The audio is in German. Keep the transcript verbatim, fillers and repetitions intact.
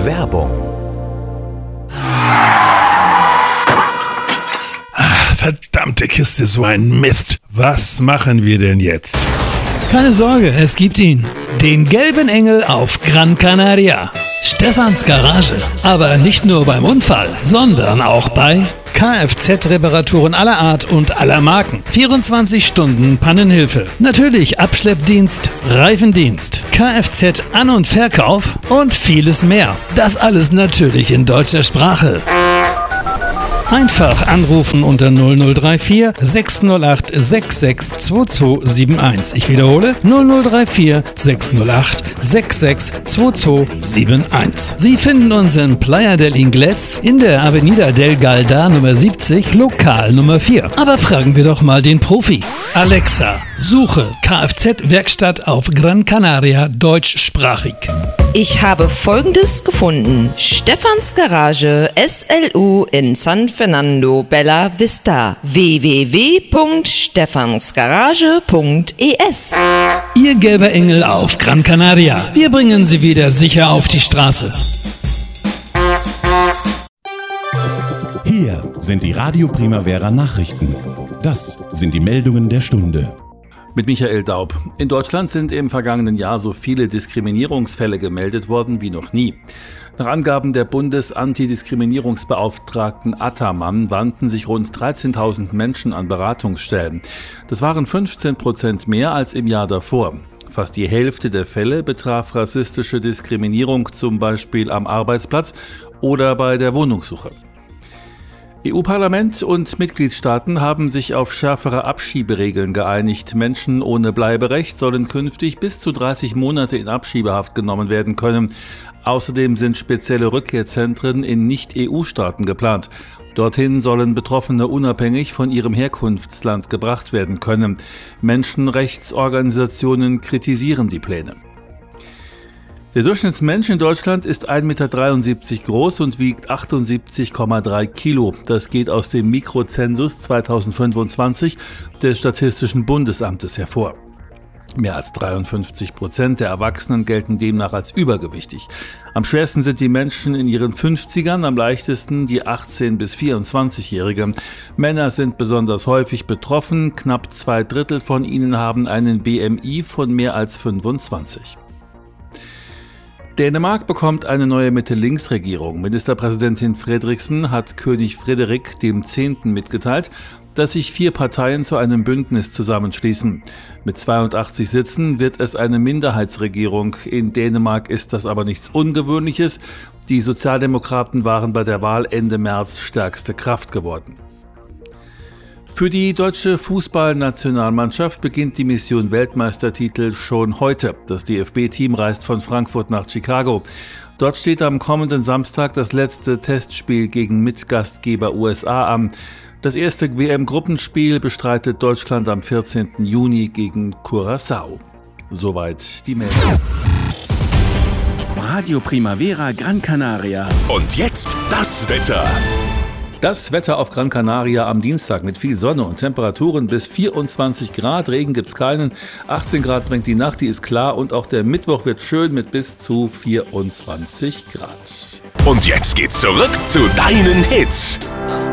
Werbung. Verdammte Kiste, so ein Mist. Was machen wir denn jetzt? Keine Sorge, es gibt ihn. Den gelben Engel auf Gran Canaria. Stefans Garage. Aber nicht nur beim Unfall, sondern auch bei Kfz-Reparaturen aller Art und aller Marken. vierundzwanzig Stunden Pannenhilfe. Natürlich Abschleppdienst, Reifendienst, Kfz-An- und Verkauf und vieles mehr. Das alles natürlich in deutscher Sprache. Einfach anrufen unter null null drei vier sechs null acht sechs sechs zwei zwei sieben eins. Ich wiederhole null null drei vier sechs null acht sechs sechs zwei zwei sieben eins. Sie finden uns in Playa del Ingles in der Avenida del Galda Nummer siebzig, Lokal Nummer vier. Aber fragen wir doch mal den Profi. Alexa, suche Kfz-Werkstatt auf Gran Canaria deutschsprachig. Ich habe Folgendes gefunden. Stefans Garage S L U in San Fernando Bella Vista. w w w punkt stefansgarage punkt e s. Ihr gelber Engel auf Gran Canaria. Wir bringen Sie wieder sicher auf die Straße. Hier sind die Radio Primavera Nachrichten. Das sind die Meldungen der Stunde. Mit Michael Daub. In Deutschland sind im vergangenen Jahr so viele Diskriminierungsfälle gemeldet worden wie noch nie. Nach Angaben der Bundesantidiskriminierungsbeauftragten Attermann wandten sich rund dreizehntausend Menschen an Beratungsstellen. Das waren fünfzehn Prozent mehr als im Jahr davor. Fast die Hälfte der Fälle betraf rassistische Diskriminierung, zum Beispiel am Arbeitsplatz oder bei der Wohnungssuche. E U-Parlament und Mitgliedstaaten haben sich auf schärfere Abschieberegeln geeinigt. Menschen ohne Bleiberecht sollen künftig bis zu dreißig Monate in Abschiebehaft genommen werden können. Außerdem sind spezielle Rückkehrzentren in Nicht-E U-Staaten geplant. Dorthin sollen Betroffene unabhängig von ihrem Herkunftsland gebracht werden können. Menschenrechtsorganisationen kritisieren die Pläne. Der Durchschnittsmensch in Deutschland ist ein Meter dreiundsiebzig groß und wiegt achtundsiebzig Komma drei Kilo. Das geht aus dem Mikrozensus zweitausendfünfundzwanzig des Statistischen Bundesamtes hervor. Mehr als dreiundfünfzig Prozent der Erwachsenen gelten demnach als übergewichtig. Am schwersten sind die Menschen in ihren fünfzigern, am leichtesten die achtzehn- bis vierundzwanzigjährigen. Männer sind besonders häufig betroffen. Knapp zwei Drittel von ihnen haben einen B M I von mehr als fünfundzwanzig. Dänemark bekommt eine neue Mitte-Links-Regierung. Ministerpräsidentin Frederiksen hat König Frederik dem Zehnten mitgeteilt, dass sich vier Parteien zu einem Bündnis zusammenschließen. Mit zweiundachtzig Sitzen wird es eine Minderheitsregierung. In Dänemark ist das aber nichts Ungewöhnliches. Die Sozialdemokraten waren bei der Wahl Ende März stärkste Kraft geworden. Für die deutsche Fußballnationalmannschaft beginnt die Mission Weltmeistertitel schon heute. Das D F B-Team reist von Frankfurt nach Chicago. Dort steht am kommenden Samstag das letzte Testspiel gegen Mitgastgeber U S A an. Das erste W M-Gruppenspiel bestreitet Deutschland am vierzehnten Juni gegen Curaçao. Soweit die Meldung. Radio Primavera Gran Canaria. Und jetzt das Wetter. Das Wetter auf Gran Canaria am Dienstag mit viel Sonne und Temperaturen bis vierundzwanzig Grad. Regen gibt's keinen. achtzehn Grad bringt die Nacht, die ist klar. Und auch der Mittwoch wird schön mit bis zu vierundzwanzig Grad. Und jetzt geht's zurück zu deinen Hits.